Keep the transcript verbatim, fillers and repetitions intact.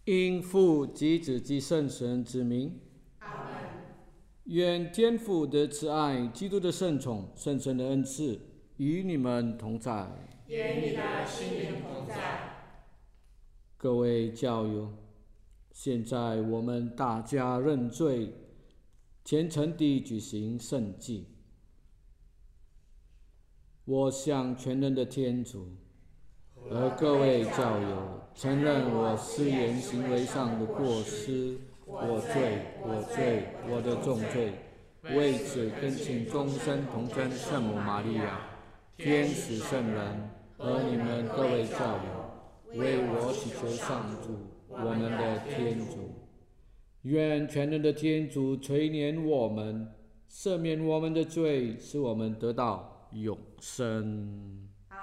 因父及子及圣神之名， 阿门。 愿天父的慈爱、基督的圣宠、圣神的恩赐与你们同在， 愿你的心灵同在。 各位教友，现在我们大家认罪，虔诚地举行圣祭。我向全能的天主和各位教友承认我思言行为上的过失，我罪，我罪，我的重罪。为此恳请终身童真圣母玛利亚、天使圣人和你们各位教友，为我祈求上主，我们的天主。愿全能的天主垂怜我们，赦免我们的罪，使我们得到永生。